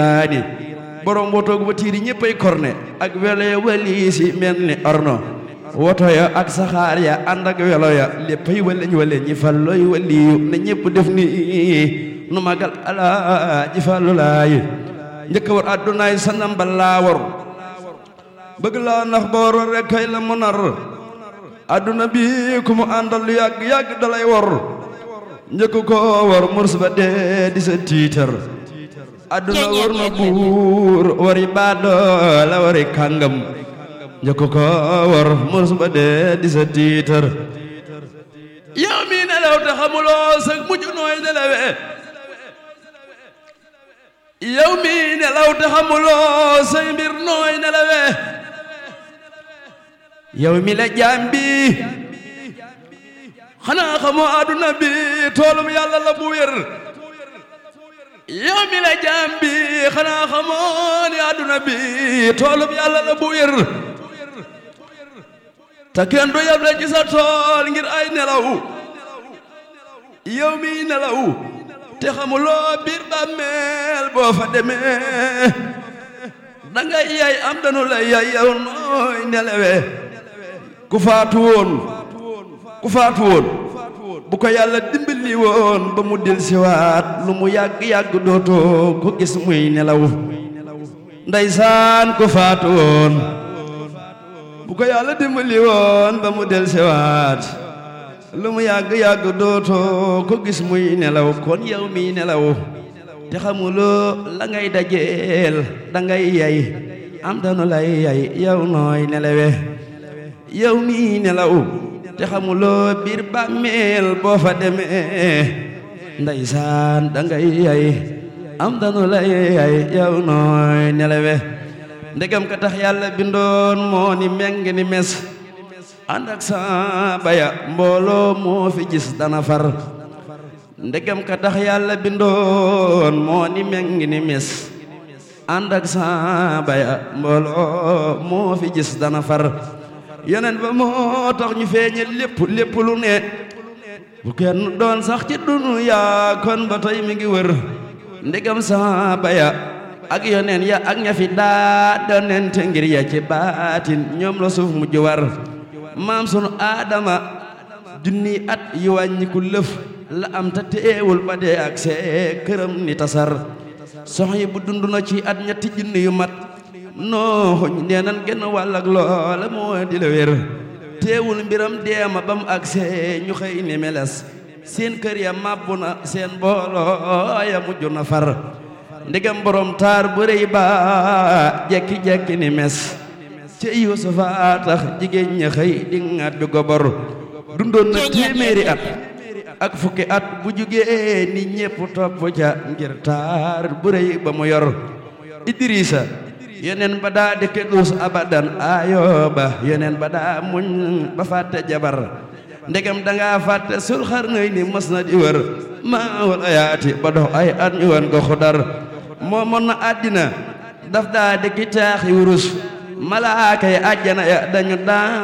ani borom wotoog watiiri ñëppay korne ak welo ya waliisi mel ni orno woto ya ak saxaar ya ànd ak welo ya léppay waleñ waleñ ñi falloy waliyu na ñëpp def ni nu magal Alaaji Fallu Laay njëkk war addunaay sanam ba laa war bëgg laa nax ba war rek kay la mu nar adduna bi ku mu àndal lu yàgg yàgg dalay war njëkk ko war murs ba dee di sa tiitar adduna war na buur wari baadoo la wari kàngam njëkk ko war murs ba dee di sa tiitar yow mi nelaw te xamuloo sa mujj nooy nelawe yow mi nelaw te xamuloo say mbir nooy nelawe yow mi la jaam bi xanaa xamoo àdduna bi toolum yàlla la bu wér yow mi la jaam bi xanaa xamoo ni àdduna bi toolum yàlla la bu wér te kenn du yab la ci sa tool ngir ay nelaw yow mi nelaw te xamuloo biir bàmmeel boo fa demee dangay yay am danu la yay yow nooy nelawe ku faatu woon bu ko yàlla dimbali woon ba mu del siwaat lu mu yàgg-yàgg dootoo ko gis muy nelaw ndeysaan ku faatu woon bu ko yàlla dimbali woon ba mu del siwaat lu mu yàgg-yàgg dootoo ko gis muy nelaw kon yow mi nelaw te xamuloo la ngay dajeel dangay yay am danu lay yay yow nooy nelawe yow mi nelaw te xamuloo biir bàmmeel boo fa demee ndeysaan dangay yay am danu lay yay yow nooy nelawe ndegam ka tax yàlla bindoon moo ni meng ni mes ànd ak saaba ya mbooloo moo fi gis dana far ndegam ka tax yàlla bindoon moo ni meng ni mes ànd ak saaba ya mbooloo moo fi gis dana far yeneen ba moo tax ñu feeñe lépp lu ne bu kenn doon sax ci dunya kon ba tey mi ngi wër ndegam saaba ya ak yoneen ya ak ña fi daa donente ngir ya ci baatin ñoom la suuf mujj war maam sunu aadama junni at yu wàññiku lëf la am ta teewul ba dee ak see këram ni tasar sox yi bu dund na ci at ñetti junni yu mat nooxuñ nee nan genn wàll ak loola moo di la wér teewul mbiram deema bam ak see ñu xëy ni meles seen kër ya màbbu na seen booloo ya mujj na far ndegam borom taar bu rëy ba jekki-jekki ni mes ci Yuusufa tax jigéen ña xëy di ŋaat bi gobor dundoon na téeméeri at ak fukki at bu jugee ni ñépp topp ca ngir taar bu rëy ba mu yor Idrisa yeneen ba daa dëkke duus abadan Ayoba yeneen ba daa muñ ba fàtte jabar ndegam danga fàtte sul xar ngay ni mës na di wër maa wal ayaati ba dox ay at ñu wan ko Xudar moo mën na àddina daf daa dëkki taaxi wurus malaaka yi àjjana ya dañu daa